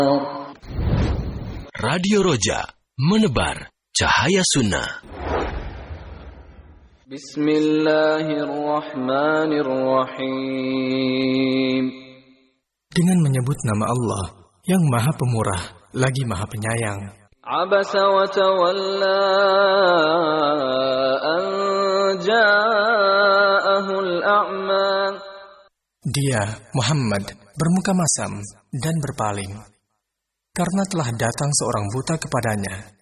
Radio Roja, menebar cahaya sunnah. Bismillahirrahmanirrahim. Dengan menyebut nama Allah yang Maha Pemurah lagi Maha Penyayang. Abasa wa tawalla an ja'ahul a'ma. Dia, Muhammad, bermuka masam dan berpaling karena telah datang seorang buta kepadanya.